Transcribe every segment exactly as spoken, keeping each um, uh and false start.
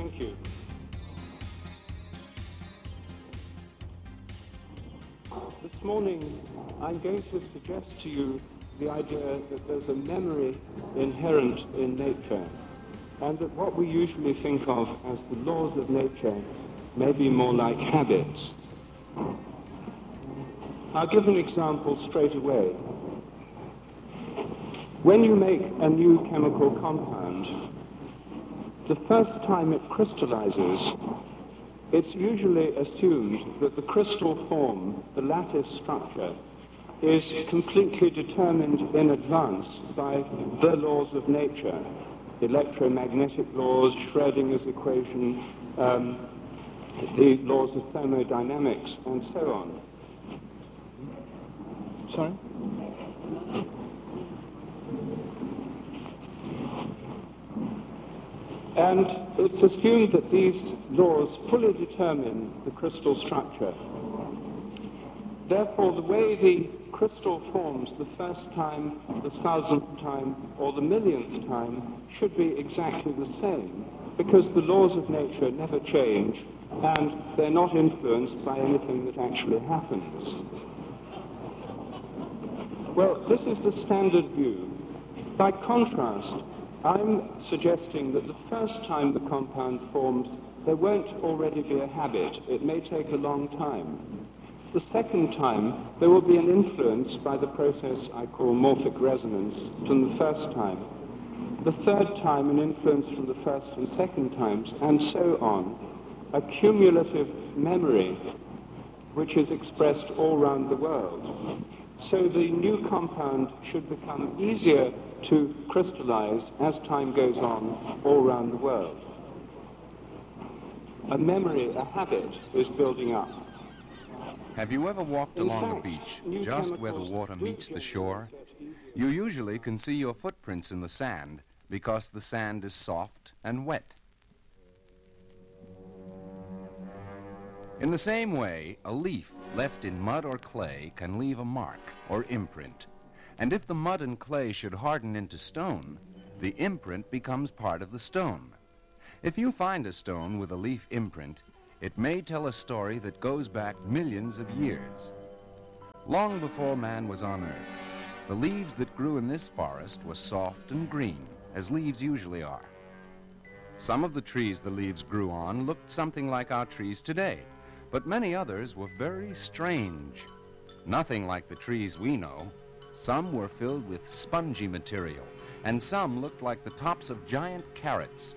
Thank you. This morning, I'm going to suggest to you the idea that there's a memory inherent in nature, and that what we usually think of as the laws of nature may be more like habits. I'll give an example straight away. When you make a new chemical compound, the first time it crystallizes, it's usually assumed that the crystal form, the lattice structure, is completely determined in advance by the laws of nature, electromagnetic laws, Schrödinger's equation, um, the laws of thermodynamics, and so on. Sorry? And it's assumed that these laws fully determine the crystal structure. Therefore, the way the crystal forms the first time, the thousandth time, or the millionth time should be exactly the same, because the laws of nature never change, and they're not influenced by anything that actually happens. Well, this is the standard view. By contrast, I'm suggesting that the first time the compound forms, there won't already be a habit. It may take a long time. The second time, there will be an influence by the process I call morphic resonance from the first time. The third time, an influence from the first and second times, and so on. A cumulative memory which is expressed all around the world. So the new compound should become easier to crystallize as time goes on all around the world. A memory, a habit, is building up. Have you ever walked In along fact, a beach new just where the chemicals water do meets the get shore? You usually can see your footprints in the sand because the sand is soft and wet. In the same way, a leaf left in mud or clay can leave a mark or imprint. And if the mud and clay should harden into stone, the imprint becomes part of the stone. If you find a stone with a leaf imprint, it may tell a story that goes back millions of years. Long before man was on Earth, the leaves that grew in this forest were soft and green, as leaves usually are. Some of the trees the leaves grew on looked something like our trees today, but many others were very strange. Nothing like the trees we know. Some were filled with spongy material, and some looked like the tops of giant carrots.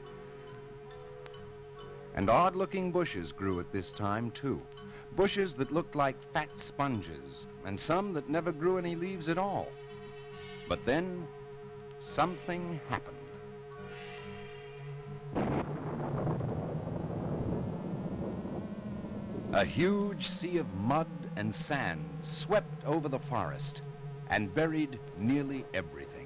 And odd-looking bushes grew at this time, too. Bushes that looked like fat sponges, and some that never grew any leaves at all. But then, something happened. A huge sea of mud and sand swept over the forest and buried nearly everything.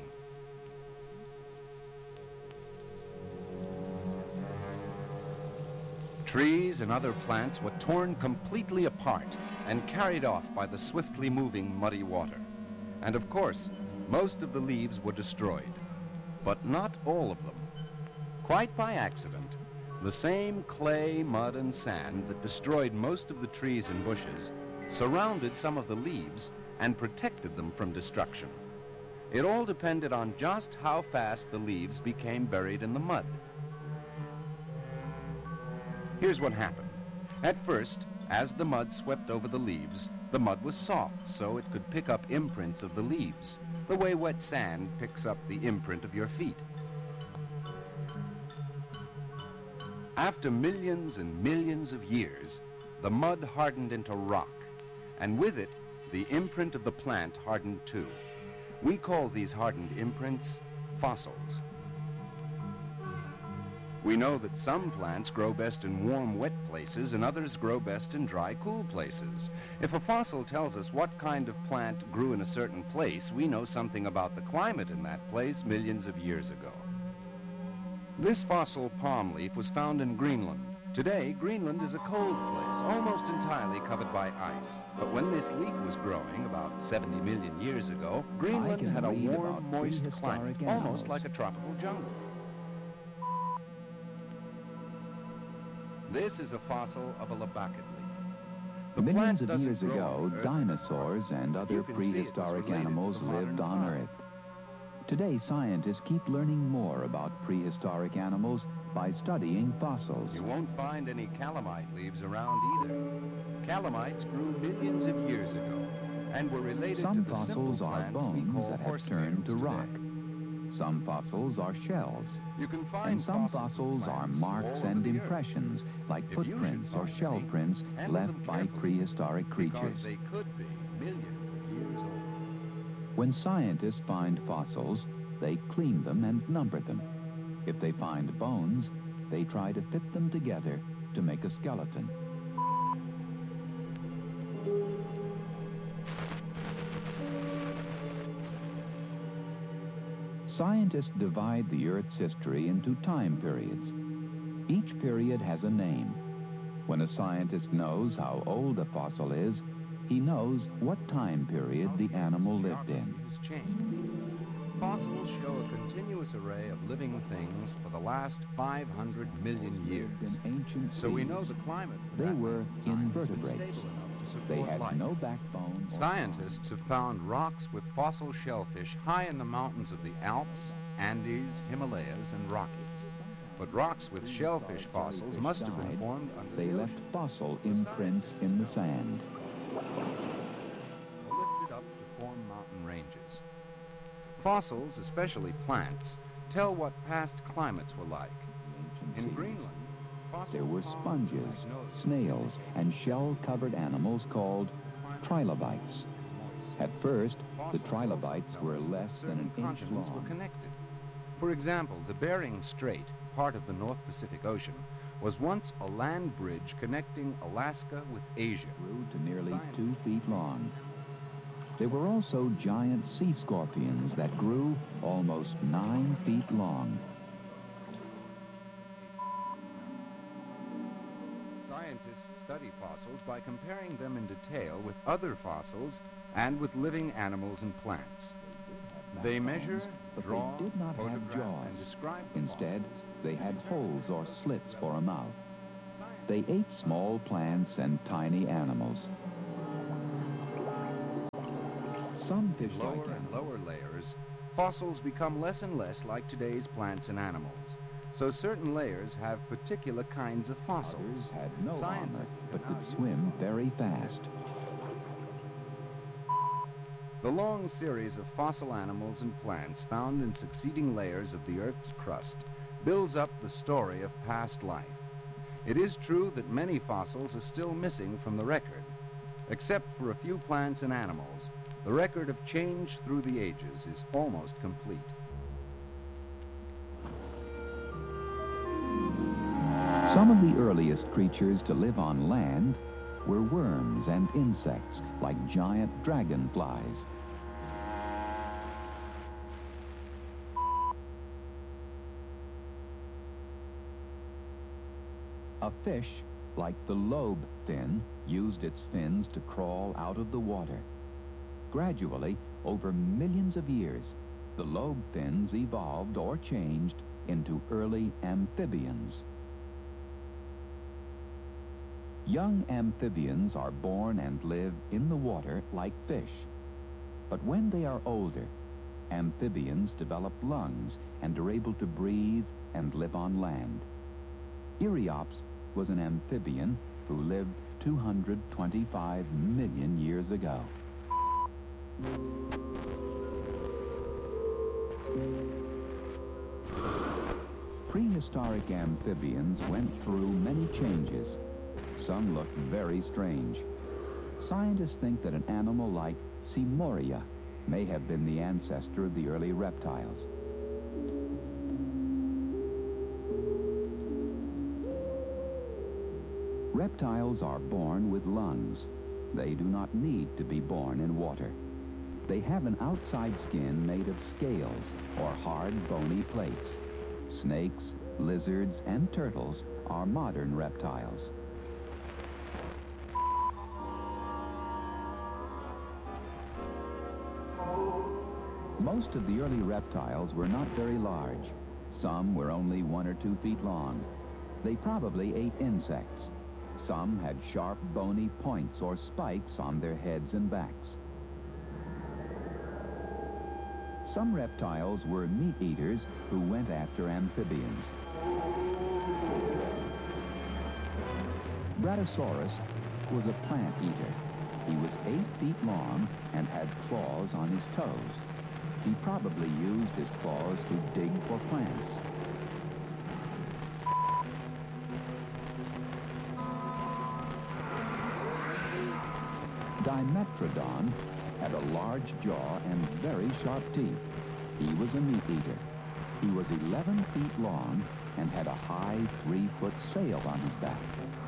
Trees and other plants were torn completely apart and carried off by the swiftly moving muddy water. And of course, most of the leaves were destroyed, but not all of them. Quite by accident, the same clay, mud, and sand that destroyed most of the trees and bushes surrounded some of the leaves and protected them from destruction. It all depended on just how fast the leaves became buried in the mud. Here's what happened. At first, as the mud swept over the leaves, the mud was soft, so it could pick up imprints of the leaves, the way wet sand picks up the imprint of your feet. After millions and millions of years, the mud hardened into rock, and with it, the imprint of the plant hardened too. We call these hardened imprints fossils. We know that some plants grow best in warm, wet places and others grow best in dry, cool places. If a fossil tells us what kind of plant grew in a certain place, we know something about the climate in that place millions of years ago. This fossil palm leaf was found in Greenland. Today, Greenland is a cold place, almost entirely covered by ice. But when this leaf was growing, about seventy million years ago, Greenland had a warm, moist climate, almost like a tropical jungle. This is a fossil of a Labacat leaf. The Millions plant of doesn't years grow ago, on Earth. dinosaurs and other You can see it was prehistoric related to animals the modern lived on pine. Earth. Today, scientists keep learning more about prehistoric animals by studying fossils. You won't find any calamite leaves around either. Calamites grew millions of years ago and were related Some to the fossils simple are plants we bones call that have horse turned to tails rock. today. Some fossils are shells. You can find And some fossils, fossils of are plants marks all over and the earth. impressions, like If you should footprints or find shell any, prints handle left them by carefully, prehistoric creatures. Because they could be millions of years old. When scientists find fossils, they clean them and number them. If they find bones, they try to fit them together to make a skeleton. Scientists divide the Earth's history into time periods. Each period has a name. When a scientist knows how old a fossil is, he knows what time period the animal lived in. Has changed. Fossils show a continuous array of living things for the last five hundred million years. In ancient So we know seas, the climate for they that were length of time has been invertebrates. stable enough to support They had life. no backbone. or Scientists have found rocks with fossil shellfish high in the mountains of the Alps, Andes, Himalayas, and Rockies. But rocks with shellfish fossils must have been died. formed under They the left ocean. fossil imprints in the sand. Lifted up to form mountain ranges. Fossils, especially plants, tell what past climates were like. Ancient In seas. Greenland, fossil There were frogs, sponges, magnolia, snails, and shell-covered animals called trilobites. At first, the trilobites were less than an inch continents were long. connected. For example, the Bering Strait, part of the North Pacific Ocean, was once a land bridge connecting Alaska with Asia. Grew to nearly two feet long. There were also giant sea scorpions that grew almost nine feet long. Scientists study fossils by comparing them in detail with other fossils and with living animals and plants. They measure, But draw, they did not have photograph, jaws. and describe the Instead, fossils. they had holes or slits for a mouth. They ate small plants and tiny animals. Some fish-like Lower and animals lower layers, fossils become less and less like today's plants and animals. So certain layers have particular kinds of fossils. Others had no armor, Scientists but can now could use swim those very fast. The long series of fossil animals and plants found in succeeding layers of the Earth's crust builds up the story of past life. It is true that many fossils are still missing from the record. Except for a few plants and animals, the record of change through the ages is almost complete. Some of the earliest creatures to live on land were worms and insects, like giant dragonflies. A fish, like the lobe fin, used its fins to crawl out of the water. Gradually, over millions of years, the lobe fins evolved or changed into early amphibians. Young amphibians are born and live in the water like fish. But when they are older, amphibians develop lungs and are able to breathe and live on land. Eriops was an amphibian who lived two hundred twenty-five million years ago. Prehistoric amphibians went through many changes. Some look very strange. Scientists think that an animal like Simoria may have been the ancestor of the early reptiles. Reptiles are born with lungs. They do not need to be born in water. They have an outside skin made of scales or hard bony plates. Snakes, lizards, and turtles are modern reptiles. Most of the early reptiles were not very large. Some were only one or two feet long. They probably ate insects. Some had sharp, bony points or spikes on their heads and backs. Some reptiles were meat eaters who went after amphibians. Brachisaurus was a plant eater. He was eight feet long and had claws on his toes. He probably used his claws to dig for plants. Dimetrodon had a large jaw and very sharp teeth. He was a meat eater. He was eleven feet long and had a high three-foot sail on his back.